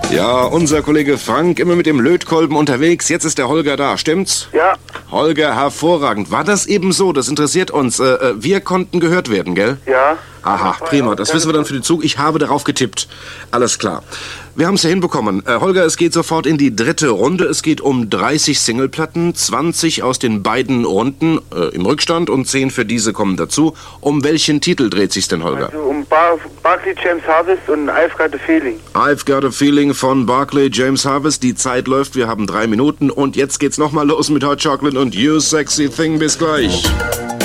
Ja, unser Kollege Frank immer mit dem Lötkolben unterwegs. Jetzt ist der Holger da, stimmt's? Ja. Holger, hervorragend. War das eben so? Das interessiert uns. Wir konnten gehört werden, gell? Ja. Aha, prima. Das wissen wir dann für den Zug. Ich habe darauf getippt. Alles klar. Wir haben es ja hinbekommen. Holger, es geht sofort in die dritte Runde. Es geht um 30 Singleplatten, 20 aus den beiden Runden im Rückstand und 10 für diese kommen dazu. Um welchen Titel dreht sich's denn, Holger? Also um Barclay James Harvest und I've Got a Feeling. I've Got a Feeling von Barclay James Harvest. Die Zeit läuft, wir haben 3 Minuten und jetzt geht's nochmal los mit Hot Chocolate und You Sexy Thing. Bis gleich.